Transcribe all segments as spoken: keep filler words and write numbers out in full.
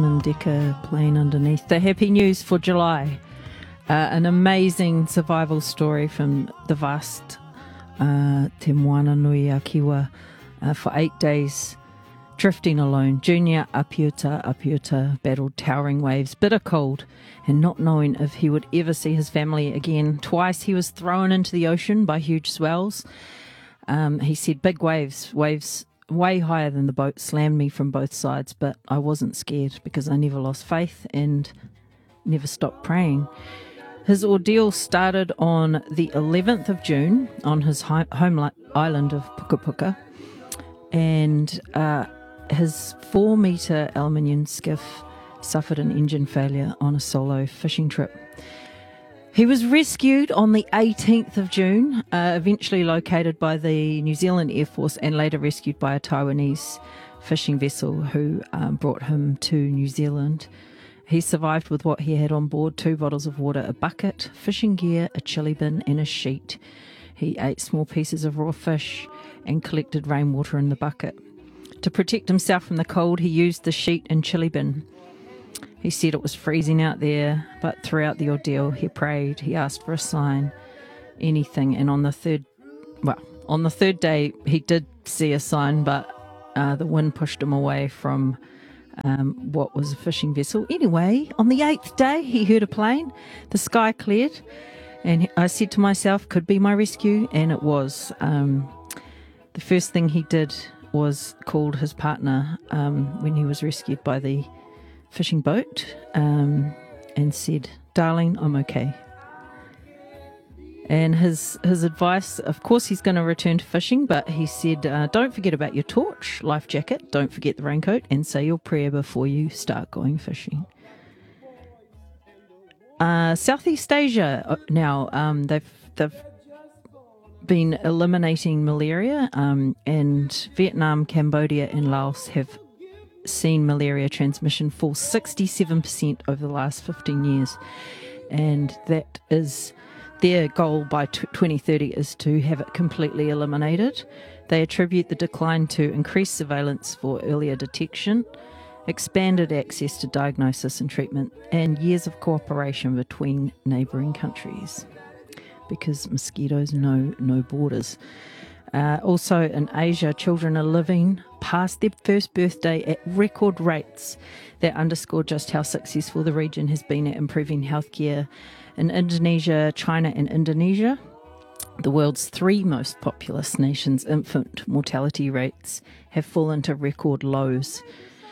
Decker playing underneath. The happy news for July. Uh, an amazing survival story from the vast uh, Te Moana Nui a Kiwa uh, for eight days. Drifting alone, Junior Apiuta Apiuta battled towering waves, bitter cold, and not knowing if he would ever see his family again. Twice he was thrown into the ocean by huge swells. Um, he said, big waves, waves way higher than the boat, slammed me from both sides, but I wasn't scared because I never lost faith and never stopped praying. His ordeal started on the eleventh of June on his home island of Puka Puka, and uh, his four-metre aluminium skiff suffered an engine failure on a solo fishing trip. He was rescued on the eighteenth of June, uh, eventually located by the New Zealand Air Force and later rescued by a Taiwanese fishing vessel who um, brought him to New Zealand. He survived with what he had on board: two bottles of water, a bucket, fishing gear, a chili bin and a sheet. He ate small pieces of raw fish and collected rainwater in the bucket. To protect himself from the cold, he used the sheet and chili bin. He said it was freezing out there, but throughout the ordeal, he prayed, he asked for a sign, anything. And on the third, well, on the third day, he did see a sign, but uh, the wind pushed him away from um, what was a fishing vessel. Anyway, on the eighth day, he heard a plane. The sky cleared, and I said to myself, could be my rescue, and it was. Um, the first thing he did was called his partner um, when he was rescued by the fishing boat um, and said, darling, I'm okay. And his his advice, of course, he's going to return to fishing, but he said, uh, don't forget about your torch, life jacket, don't forget the raincoat, and say your prayer before you start going fishing. Uh, Southeast Asia now, um, they've they've been eliminating malaria, um, and Vietnam, Cambodia and Laos have seen malaria transmission fall sixty-seven percent over the last fifteen years, and that is their goal by twenty thirty is to have it completely eliminated. They attribute the decline to increased surveillance for earlier detection, expanded access to diagnosis and treatment, and years of cooperation between neighbouring countries, because mosquitoes know no borders. Uh, also in Asia, children are living past their first birthday at record rates that underscore just how successful the region has been at improving healthcare. In Indonesia, China and Indonesia, the world's three most populous nations, infant mortality rates have fallen to record lows.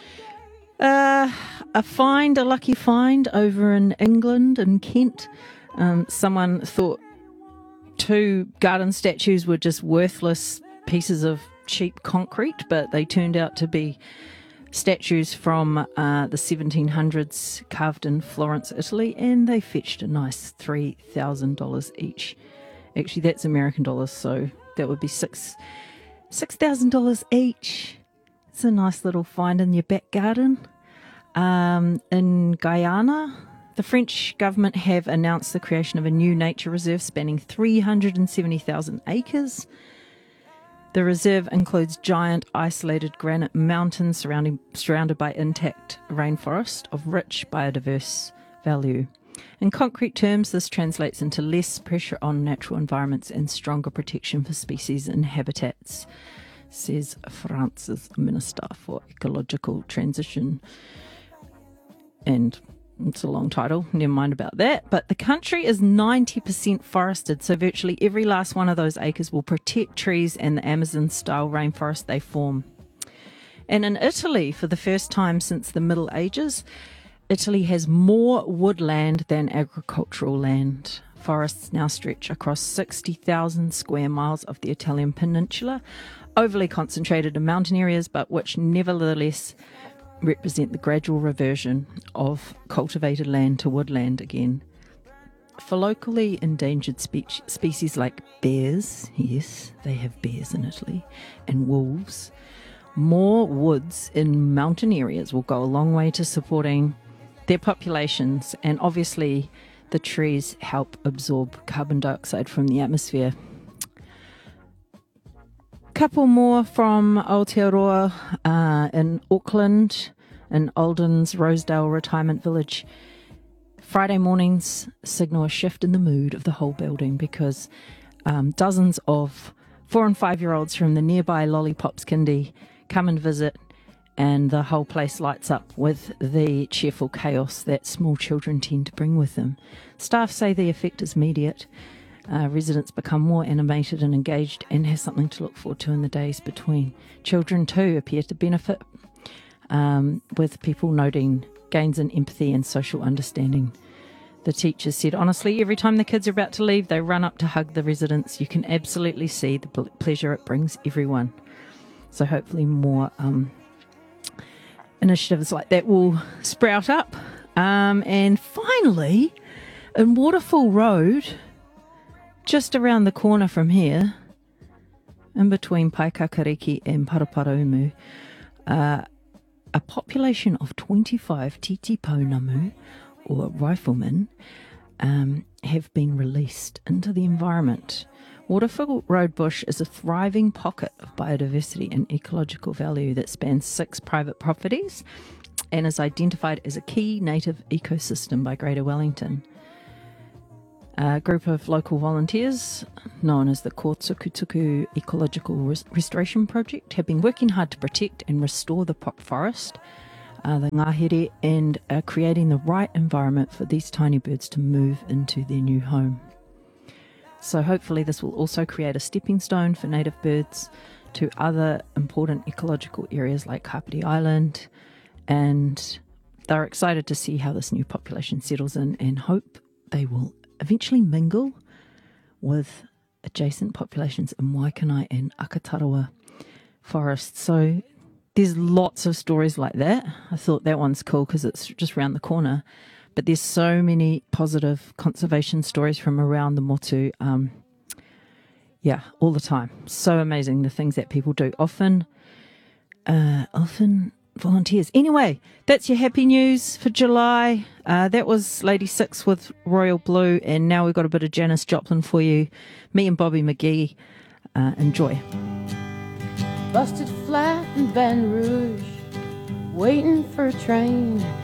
Uh, a find, a lucky find over in England, in Kent. Um, someone thought two garden statues were just worthless pieces of cheap concrete, but they turned out to be statues from uh, the seventeen hundreds carved in Florence, Italy, and they fetched a nice three thousand dollars each. Actually, that's American dollars, so that would be six six thousand dollars each. It's a nice little find in your back garden. Um, in Guyana, the French government have announced the creation of a new nature reserve spanning three hundred seventy thousand acres. The reserve includes giant isolated granite mountains surrounding, surrounded by intact rainforest of rich biodiverse value. In concrete terms, this translates into less pressure on natural environments and stronger protection for species and habitats, says France's Minister for Ecological Transition. And it's a long title, never mind about that. But the country is ninety percent forested, so virtually every last one of those acres will protect trees and the Amazon-style rainforest they form. And in Italy, for the first time since the Middle Ages, Italy has more woodland than agricultural land. Forests now stretch across sixty thousand square miles of the Italian peninsula, overly concentrated in mountain areas, but which nevertheless represent the gradual reversion of cultivated land to woodland again. For locally endangered spe- species like bears, yes, they have bears in Italy, and wolves, more woods in mountain areas will go a long way to supporting their populations, and obviously the trees help absorb carbon dioxide from the atmosphere. Couple more from Aotearoa uh, in Auckland. in Alden's Rosedale Retirement Village. Friday mornings signal a shift in the mood of the whole building because um, dozens of four and five-year-olds from the nearby Lollipops Kindy come and visit, and the whole place lights up with the cheerful chaos that small children tend to bring with them. Staff say the effect is immediate. Uh, residents become more animated and engaged and have something to look forward to in the days between. Children too appear to benefit, um, with people noting gains in empathy and social understanding. The teachers said, honestly, every time the kids are about to leave, they run up to hug the residents. You can absolutely see the pleasure it brings everyone. So hopefully more um, initiatives like that will sprout up. Um, and finally, in Waterfall Road, just around the corner from here, in between Paikakariki and Paraparaumu, uh, a population of twenty-five Titi Pounamu, or riflemen, um, have been released into the environment. Waterfall Road Bush is a thriving pocket of biodiversity and ecological value that spans six private properties and is identified as a key native ecosystem by Greater Wellington. A group of local volunteers, known as the Kōtukutuku Ecological Res- Restoration Project, have been working hard to protect and restore the pop forest, uh, the ngahere, and uh, creating the right environment for these tiny birds to move into their new home. So hopefully this will also create a stepping stone for native birds to other important ecological areas like Kapiti Island, and they're excited to see how this new population settles in and hope they will eventually mingle with adjacent populations in Waikanae and Akatarawa forests. So there's lots of stories like that. I thought that one's cool because it's just around the corner. But there's so many positive conservation stories from around the motu. Um, yeah, all the time. So amazing the things that people do. Often, uh, often volunteers. Anyway, that's your happy news for July. Uh, that was Lady Six with Royal Blue, and now we've got a bit of Janis Joplin for you. Me and Bobby McGee. Uh, enjoy. Busted flat in Baton Rouge, waiting for a train.